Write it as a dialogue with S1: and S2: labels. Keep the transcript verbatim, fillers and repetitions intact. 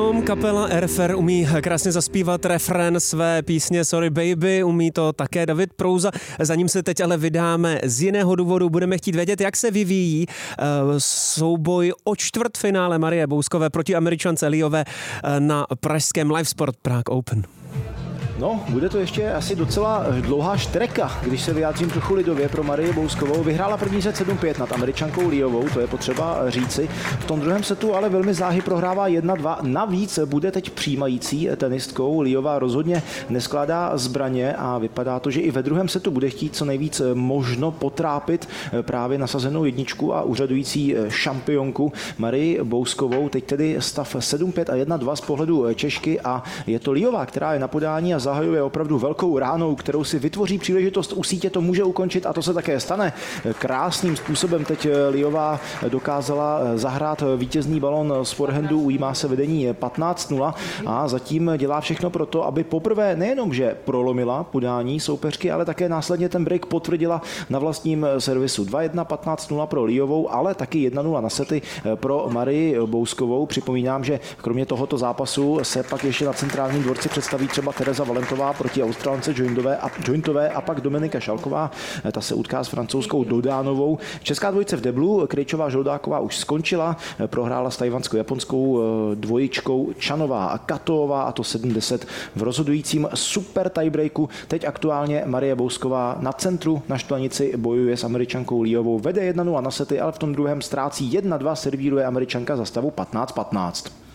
S1: Jenom kapela Airfare umí krásně zaspívat refrén své písně Sorry Baby, umí to také David Prouza. Za ním se teď ale vydáme z jiného důvodu. Budeme chtít vědět, jak se vyvíjí uh, souboj o čtvrtfinále Marie Bouskové proti Američance Liové uh, na pražském Livesport Prague Open.
S2: No, bude to ještě asi docela dlouhá štreka, když se vyjádřím trochu lidově pro Marii Bouskovou. Vyhrála první set sedm pět nad Američankou Liovou, to je potřeba říci. V tom druhém setu ale velmi záhy prohrává jedna dva. Navíc bude teď přijímající tenistkou. Liová rozhodně neskládá zbraně a vypadá to, že i ve druhém setu bude chtít co nejvíc možno potrápit právě nasazenou jedničku a úřadující šampionku Marii Bouskovou. Teď tedy stav sedm pět a jedna dva z pohledu Češky a je to Liová, která je na podání a zahajuje opravdu velkou ránou, kterou si vytvoří příležitost u sítě, to může ukončit a to se také stane. Krásným způsobem teď Liová dokázala zahrát vítězný balon z forehandu, ujímá se vedení patnáct nula a zatím dělá všechno pro to, aby poprvé nejenom, že prolomila podání soupeřky, ale také následně ten break potvrdila na vlastním servisu. dva jedna, patnáct nula pro Liovou, ale taky jedna nula na sety pro Marii Bouskovou. Připomínám, že kromě tohoto zápasu se pak ještě na centrálním dvorci představí třeba Tereza Valentová proti Australance Jointové a, Jointové a pak Dominika Šalková. Ta se utká s francouzskou Dodánovou. Česká dvojice v deblu, Krejčová Žoldáková už skončila, prohrála s tajvanskou-japonskou dvojičkou Čanová a Katová a to sedm deset v rozhodujícím super tiebreaku. Teď aktuálně Marie Bousková na centru na štvanici bojuje s Američankou Liovou. Vede jedna nula na sety, ale v tom druhém ztrácí jedna dva, servíruje Američanka za stavu patnáct patnáct.